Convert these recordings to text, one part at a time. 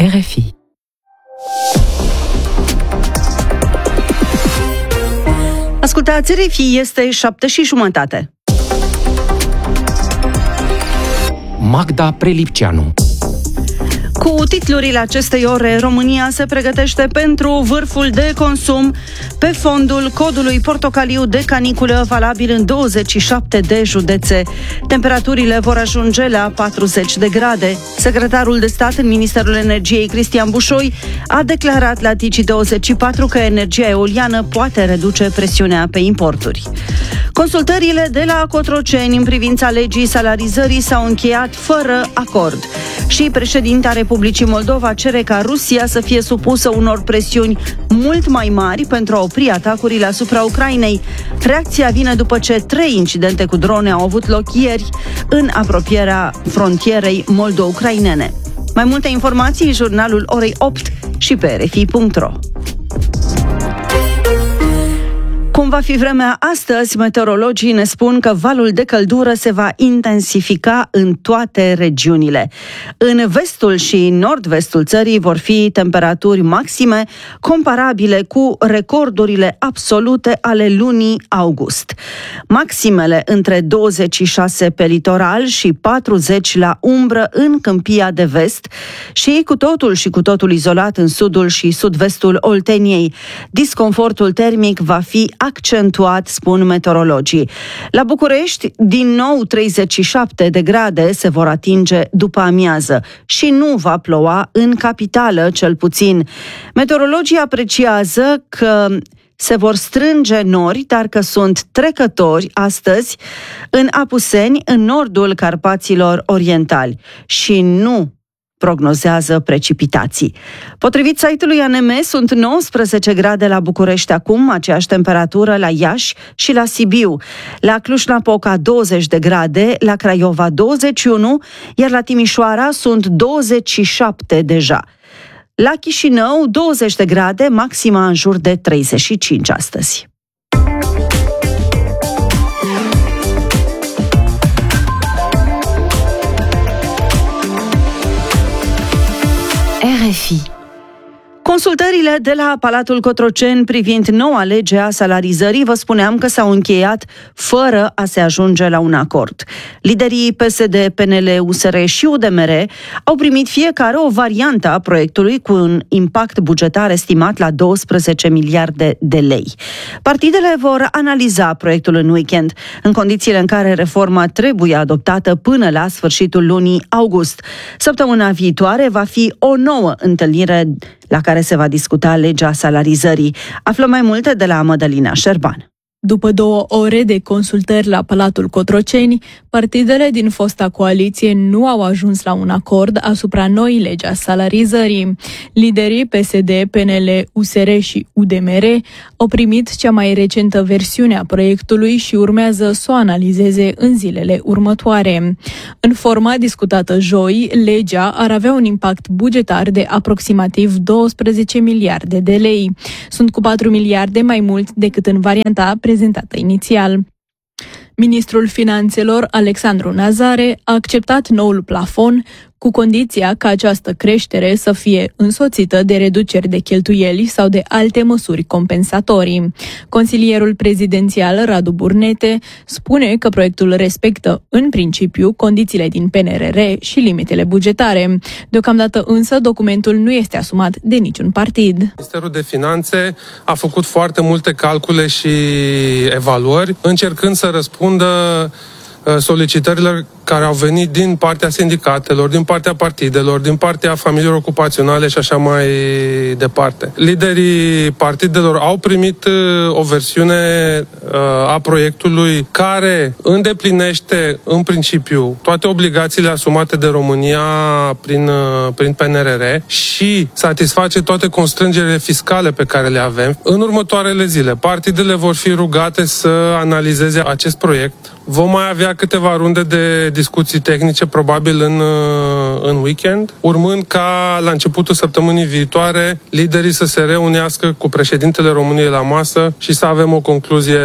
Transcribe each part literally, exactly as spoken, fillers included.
R F I. Ascultați R F I, este șapte și jumătate. Magda Prelipceanu. Cu titlurile acestei ore, România se pregătește pentru vârful de consum pe fondul codului portocaliu de caniculă valabil în douăzeci și șapte de județe. Temperaturile vor ajunge la patruzeci de grade. Secretarul de stat în Ministerul Energiei, Cristian Bușoi, a declarat la Digi douăzeci și patru că energia eoliană poate reduce presiunea pe importuri. Consultările de la Cotroceni în privința legii salarizării s-au încheiat fără acord și președinta Republicii Moldova cere ca Rusia să fie supusă unor presiuni mult mai mari pentru a opri atacurile asupra Ucrainei. Reacția vine după ce trei incidente cu drone au avut loc ieri în apropierea frontierei moldo-ucrainene. Mai multe informații în jurnalul orei opt și pe r f i punct r o. Cum va fi vremea astăzi, meteorologii ne spun că valul de căldură se va intensifica în toate regiunile. În vestul și nord-vestul țării vor fi temperaturi maxime comparabile cu recordurile absolute ale lunii august. Maximele între douăzeci și șase pe litoral și patruzeci la umbră în Câmpia de Vest și cu totul și cu totul izolat în sudul și sud-vestul Olteniei. Disconfortul termic va fi accentuat, spun meteorologii. La București, din nou treizeci și șapte de grade se vor atinge după amiază și nu va ploua în capitală, cel puțin. Meteorologii apreciază că se vor strânge nori, dar că sunt trecători astăzi în Apuseni, în nordul Carpaților Orientali și nu prognozează precipitații. Potrivit site-ului A N M, sunt nouăsprezece grade la București acum, aceeași temperatură la Iași și la Sibiu. La Cluj-Napoca douăzeci de grade, la Craiova douăzeci și unu, iar la Timișoara sunt douăzeci și șapte deja. La Chișinău douăzeci de grade, maxima în jur de treizeci și cinci astăzi. R F I. Consultările de la Palatul Cotroceni privind noua lege a salarizării, vă spuneam că s-au încheiat fără a se ajunge la un acord. Liderii P S D, P N L, U S R și U D M R au primit fiecare o variantă a proiectului cu un impact bugetar estimat la douăsprezece miliarde de lei. Partidele vor analiza proiectul în weekend, în condițiile în care reforma trebuie adoptată până la sfârșitul lunii august. Săptămâna viitoare va fi o nouă întâlnire la care se va discuta legea salarizării. Aflăm mai multe de la Mădălina Șerban. După două ore de consultări la Palatul Cotroceni, partidele din fosta coaliție nu au ajuns la un acord asupra noii legi a salarizării. Liderii P S D, P N L, U S R și U D M R au primit cea mai recentă versiune a proiectului și urmează să o analizeze în zilele următoare. În forma discutată joi, legea ar avea un impact bugetar de aproximativ douăsprezece miliarde de lei. Sunt cu patru miliarde mai mult decât în varianta prezentată inițial. Ministrul Finanțelor, Alexandru Nazare, a acceptat noul plafon cu condiția ca această creștere să fie însoțită de reduceri de cheltuieli sau de alte măsuri compensatorii. Consilierul prezidențial, Radu Burnete, spune că proiectul respectă în principiu condițiile din P N R R și limitele bugetare. Deocamdată însă documentul nu este asumat de niciun partid. Ministerul de Finanțe a făcut foarte multe calcule și evaluări, încercând să răspundă solicitărilor care au venit din partea sindicatelor, din partea partidelor, din partea familiilor ocupaționale și așa mai departe. Liderii partidelor au primit o versiune a proiectului care îndeplinește în principiu toate obligațiile asumate de România prin, prin P N R R și satisface toate constrângerile fiscale pe care le avem. În următoarele zile, partidele vor fi rugate să analizeze acest proiect. Vom mai avea câteva runde de discuții tehnice, probabil în, în weekend, urmând ca la începutul săptămânii viitoare liderii să se reunească cu președintele României la masă și să avem o concluzie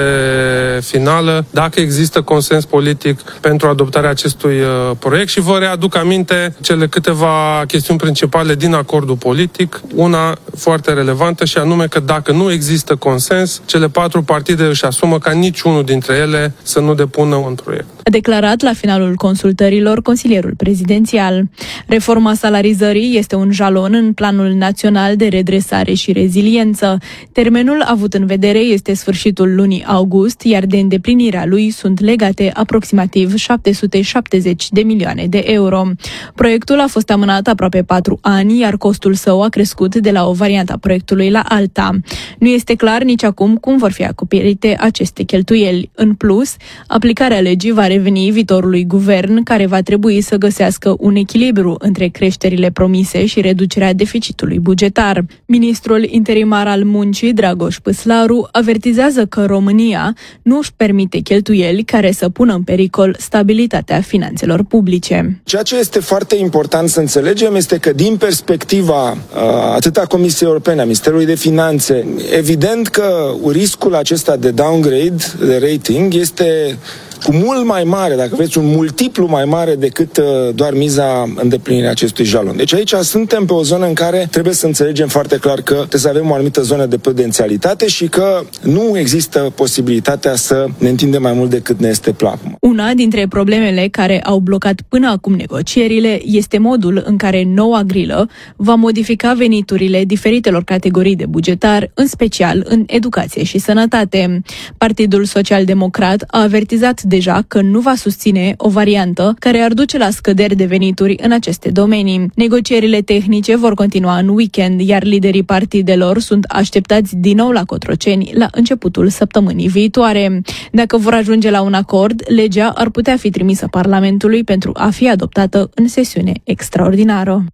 finală, dacă există consens politic pentru adoptarea acestui proiect. Și vă readuc aminte cele câteva chestiuni principale din acordul politic, una foarte relevantă și anume că dacă nu există consens, cele patru partide își asumă ca niciunul dintre ele să nu depună un proiect. A declarat la finalul consultărilor consilierul prezidențial. Reforma salarizării este un jalon în Planul Național de Redresare și Reziliență. Termenul avut în vedere este sfârșitul lunii august, iar de îndeplinirea lui sunt legate aproximativ șapte sute șaptezeci de milioane de euro. Proiectul a fost amânat aproape patru ani, iar costul său a crescut de la o variantă a proiectului la alta. Nu este clar nici acum cum vor fi acoperite aceste cheltuieli. În plus, aplicarea legii va reveni viitorului guvern, care va trebui să găsească un echilibru între creșterile promise și reducerea deficitului bugetar. Ministrul interimar al Muncii, Dragoș Păslaru, avertizează că România nu își permite cheltuieli care să pună în pericol stabilitatea finanțelor publice. Ceea ce este foarte important să înțelegem este că din perspectiva atât a Comisiei Europene, a Ministerului de Finanțe, evident că riscul acesta de downgrade, de rating, este cu mult mai mare, dacă vreți, un multiplu mai mare decât uh, doar miza îndeplinirii acestui jalon. Deci aici suntem pe o zonă în care trebuie să înțelegem foarte clar că trebuie să avem o anumită zonă de prudențialitate și că nu există posibilitatea să ne întindem mai mult decât ne este plac. Una dintre problemele care au blocat până acum negocierile este modul în care noua grilă va modifica veniturile diferitelor categorii de bugetar, în special în educație și sănătate. Partidul Social-Democrat a avertizat deja că nu va susține o variantă care ar duce la scăderi de venituri în aceste domenii. Negocierile tehnice vor continua în weekend, iar liderii partidelor sunt așteptați din nou la Cotroceni la începutul săptămânii viitoare. Dacă vor ajunge la un acord, legea ar putea fi trimisă Parlamentului pentru a fi adoptată în sesiune extraordinară.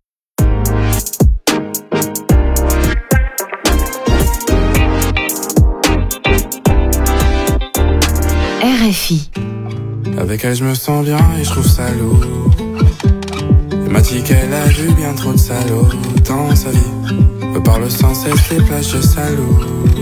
R F I. Avec elle je me sens bien et je trouve ça lourd. Elle m'a dit qu'elle a vu bien trop de salauds dans sa vie. Me parle sans cesse des plages de salauds.